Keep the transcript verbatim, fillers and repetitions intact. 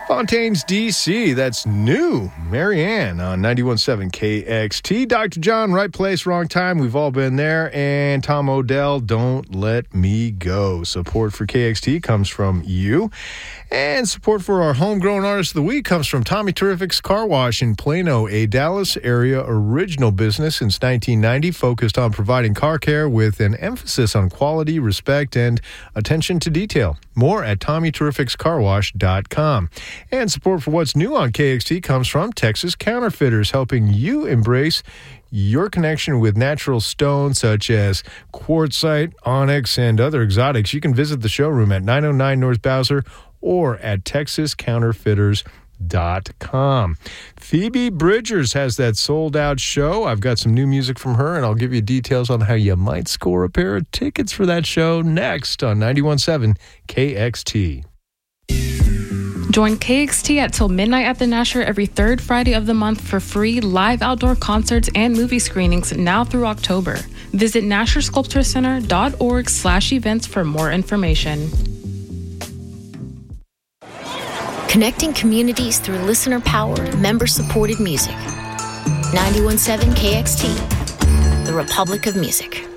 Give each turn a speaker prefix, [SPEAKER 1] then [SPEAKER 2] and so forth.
[SPEAKER 1] Fontaine's D C, that's new. Marianne on ninety-one point seven K X T. Doctor John, right place, wrong time. We've all been there. And Tom Odell, Don't Let Me Go. Support for K X T comes from you. And support for our homegrown artist of the week comes from Tommy Terrific's Car Wash in Plano, a Dallas area original business since nineteen ninety, focused on providing car care with an emphasis on quality, respect, and attention to detail. More at tommy terrifics car wash dot com. And support for what's new on K X T comes from Texas Counterfeiters, helping you embrace your connection with natural stones such as quartzite, onyx, and other exotics. You can visit the showroom at nine oh nine North Bowser or at texas counterfeiters dot com. Phoebe Bridgers has that sold-out show. I've got some new music from her, and I'll give you details on how you might score a pair of tickets for that show next on ninety-one point seven K X T.
[SPEAKER 2] Join K X T at Till Midnight at the Nasher every third Friday of the month for free live outdoor concerts and movie screenings now through October. Visit nasher sculpture center dot org slash events for more information.
[SPEAKER 3] Connecting communities through listener-powered, member-supported music. ninety-one point seven K X T, the Republic of Music.